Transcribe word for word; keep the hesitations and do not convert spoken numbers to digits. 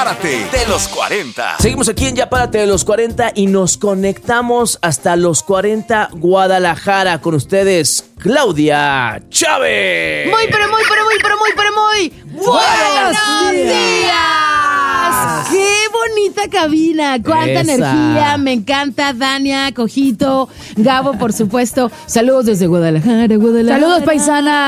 Párate de los cuarenta. Seguimos aquí en Ya Párate de los cuarenta y nos conectamos hasta los cuarenta Guadalajara. Con ustedes, Claudia Chávez. Muy, pero muy, pero muy, pero muy, pero muy ¡buenos días! días! ¡Qué bonita cabina! ¡Cuánta Esa. energía! Me encanta, Dania, Cojito, Gabo, por supuesto. Saludos desde Guadalajara, Guadalajara. Saludos, paisana.